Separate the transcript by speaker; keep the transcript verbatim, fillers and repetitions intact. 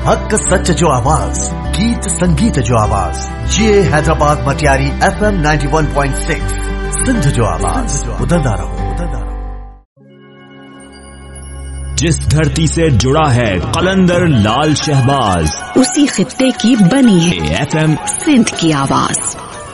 Speaker 1: हक सच जो आवाज, गीत संगीत जो आवाज, ये Hyderabad Matiari F M ninety one point six Sindh जो आवाज, उदंदा रहो, उदंदा रहो।
Speaker 2: जिस धरती से जुड़ा है कलंदर लाल शहबाज,
Speaker 3: उसी खित्ते की बनी है
Speaker 2: एफ एम
Speaker 3: सिंध की आवाज।